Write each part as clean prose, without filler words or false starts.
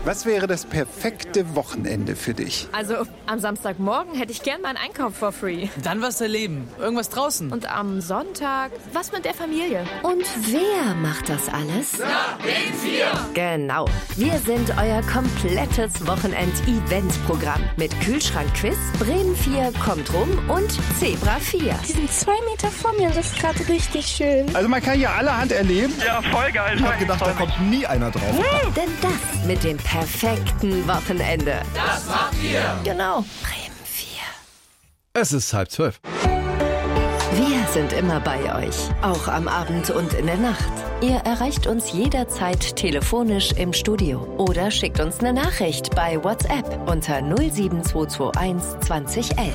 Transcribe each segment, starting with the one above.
Was wäre das perfekte Wochenende für dich? Also, am Samstagmorgen hätte ich gern meinen Einkauf for free. Dann was erleben. Irgendwas draußen. Und am Sonntag was mit der Familie. Und wer macht das alles? Na, Bremen 4! Genau. Wir sind euer komplettes Wochenend-Event-Programm. Mit Kühlschrank-Quiz, Bremen 4 kommt rum und Zebra 4. Die sind 2 Meter vor mir, das ist gerade richtig schön. Also man kann hier allerhand erleben. Ja, voll geil. Ich hab gedacht, da kommt nie einer drauf. Denn das mit dem perfekten Wochenende. Das macht ihr! Genau. Bremen 4. Es ist 11:30. Wir sind immer bei euch, auch am Abend und in der Nacht. Ihr erreicht uns jederzeit telefonisch im Studio oder schickt uns eine Nachricht bei WhatsApp unter 07221 2011.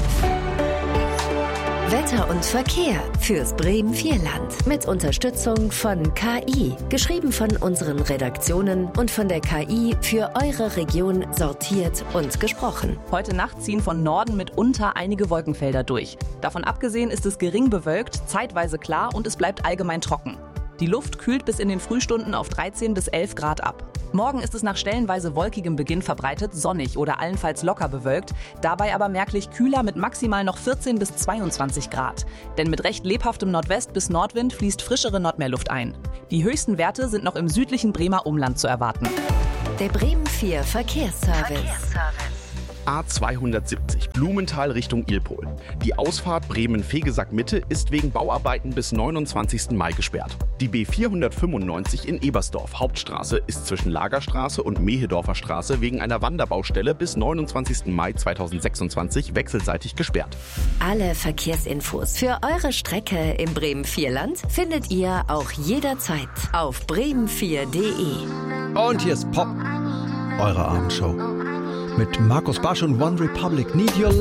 Wetter und Verkehr fürs Bremen 4 Land mit Unterstützung von KI, geschrieben von unseren Redaktionen und von der KI für eure Region sortiert und gesprochen. Heute Nacht ziehen von Norden mitunter einige Wolkenfelder durch. Davon abgesehen ist es gering bewölkt, zeitweise klar und es bleibt allgemein trocken. Die Luft kühlt bis in den Frühstunden auf 13 bis 11 Grad ab. Morgen ist es nach stellenweise wolkigem Beginn verbreitet sonnig oder allenfalls locker bewölkt, dabei aber merklich kühler mit maximal noch 14 bis 22 Grad. Denn mit recht lebhaftem Nordwest- bis Nordwind fließt frischere Nordmeerluft ein. Die höchsten Werte sind noch im südlichen Bremer Umland zu erwarten. Der Bremen 4 Verkehrsservice. A270 Blumenthal Richtung Ilpol. Die Ausfahrt Bremen-Fegesack-Mitte ist wegen Bauarbeiten bis 29. Mai gesperrt. Die B495 in Ebersdorf Hauptstraße ist zwischen Lagerstraße und Mehedorfer Straße wegen einer Wanderbaustelle bis 29. Mai 2026 wechselseitig gesperrt. Alle Verkehrsinfos für eure Strecke im Bremen 4 Land findet ihr auch jederzeit auf bremen4.de. Und hier ist Pop, eure Abendshow. Mit Markus Barsch und One Republic. Need Your